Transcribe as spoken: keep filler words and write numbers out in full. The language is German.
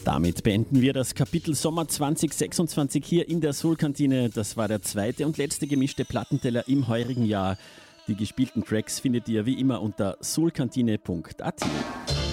Damit beenden wir das Kapitel Sommer zwanzig sechsundzwanzig hier in der Soul-Kantine. Das war der zweite und letzte gemischte Plattenteller im heurigen Jahr. Die gespielten Tracks findet ihr wie immer unter soulkantine punkt at.